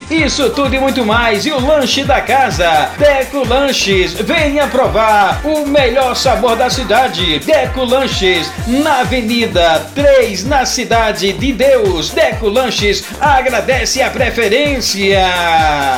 Isso tudo e muito mais. E o lanche da casa, Deco Lanches. Venha provar o melhor sabor da cidade. Deco Lanches, na Avenida 3, na Cidade de Deus. Deco Lanches agradece a preferência.